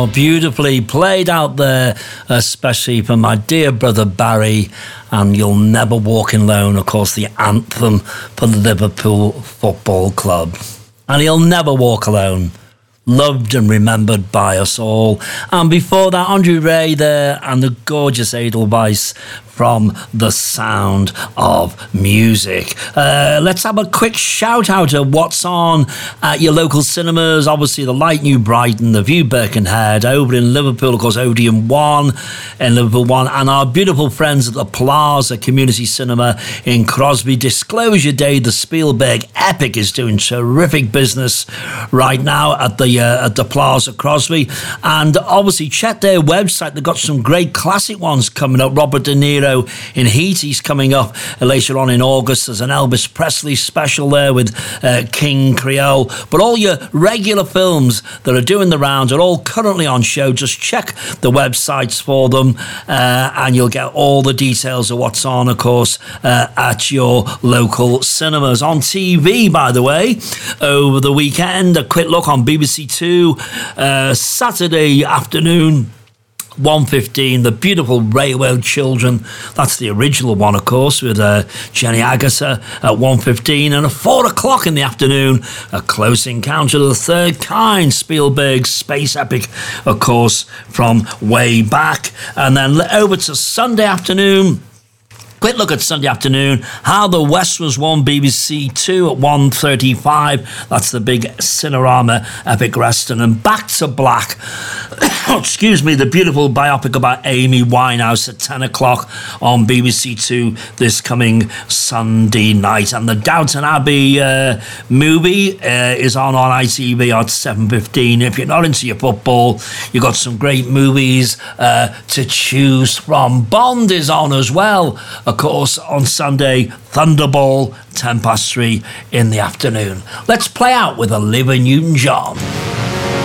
Beautifully played out there, especially for my dear brother Barry, and You'll Never Walk Alone, of course, the anthem for the Liverpool Football Club. And He'll Never Walk Alone, loved and remembered by us all. And before that, Andre Ray there and the gorgeous Edelweiss from The Sound of Music. Let's have a quick shout out of what's on at your local cinemas. Obviously, the Light New Brighton, the View Birkenhead, over in Liverpool, of course, Odeon 1 in Liverpool 1, and our beautiful friends at the Plaza Community Cinema in Crosby. Disclosure Day, the Spielberg epic, is doing terrific business right now at the Plaza Crosby. And obviously, check their website. They've got some great classic ones coming up. Robert De Niro in Heat, he's coming up later on in August. There's an Elvis Presley special there with King Creole. But all your regular films that are doing the rounds are all currently on show. Just check the websites for them and you'll get all the details of what's on, of course, at your local cinemas. On TV, by the way, over the weekend, a quick look on BBC Two, Saturday afternoon, 1:15, the beautiful Railway Children. That's the original one, of course, with Jenny Agutter at 1:15. And at 4 o'clock in the afternoon, A Close Encounter of the Third Kind, Spielberg's space epic, of course, from way back. And then over to Sunday afternoon. Quick look at Sunday afternoon. How the West Was Won, BBC Two at 1:35. That's the big Cinerama epic western. And Back to Black, excuse me, the beautiful biopic about Amy Winehouse at 10 o'clock on BBC Two this coming Sunday night. And the Downton Abbey movie is on ITV at 7:15. If you're not into your football, you've got some great movies to choose from. Bond is on as well, of course, on Sunday. Thunderball, 3:10 in the afternoon. Let's play out with Olivia Newton-John.